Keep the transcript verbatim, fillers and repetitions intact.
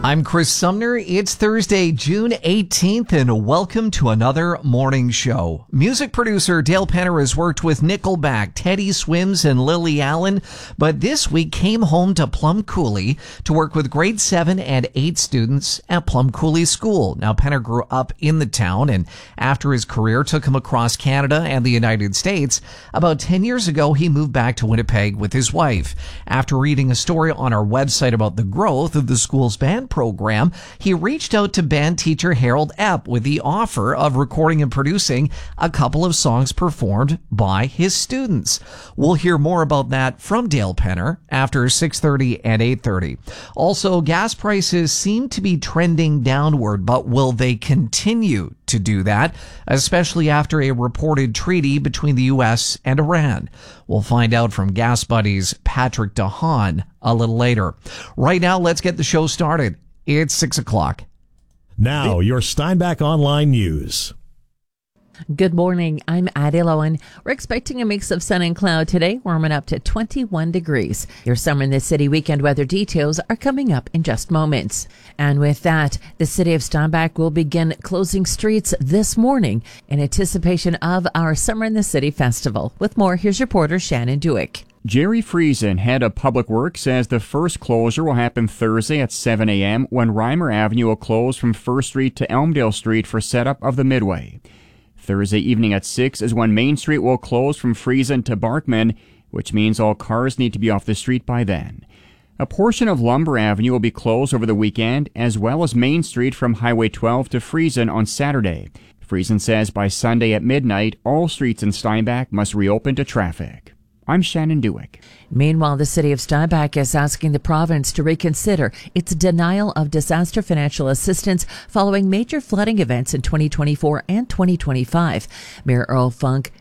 I'm Chris Sumner. It's Thursday, June eighteenth, and welcome to another morning show. Music producer Dale Penner has worked with Nickelback, Teddy Swims, and Lily Allen, but this week came home to Plum Coulee to work with grade seven and eight students at Plum Coulee School. Now, Penner grew up in the town, and after his career took him across Canada and the United States, about ten years ago, he moved back to Winnipeg with his wife. After reading a story on our website about the growth of the school's band program, he reached out to band teacher Harold Epp with the offer of recording and producing a couple of songs performed by his students. We'll hear more about that from Dale Penner after six thirty and eight thirty. Also, gas prices seem to be trending downward, but will they continue to do that, especially after a reported treaty between the U S and Iran? We'll find out from Gas Buddies Patrick DeHaan a little later. Right now, let's get the show started. It's six o'clock. Now, your Steinbach Online News. Good morning. I'm Adele Owen. We're expecting a mix of sun and cloud today, warming up to twenty-one degrees. Your Summer in the City weekend weather details are coming up in just moments. And with that, the city of Steinbach will begin closing streets this morning in anticipation of our Summer in the City festival. With more, here's reporter Shannon Dewick. Jerry Friesen, head of Public Works, says the first closure will happen Thursday at seven a.m. when Reimer Avenue will close from First Street to Elmdale Street for setup of the Midway. Thursday evening at six is when Main Street will close from Friesen to Barkman, which means all cars need to be off the street by then. A portion of Lumber Avenue will be closed over the weekend, as well as Main Street from Highway twelve to Friesen on Saturday. Friesen says by Sunday at midnight, all streets in Steinbach must reopen to traffic. I'm Shannon Dewick. Meanwhile, the city of Steinbach is asking the province to reconsider its denial of disaster financial assistance following major flooding events in twenty twenty-four and twenty twenty-five. Mayor Earl Funk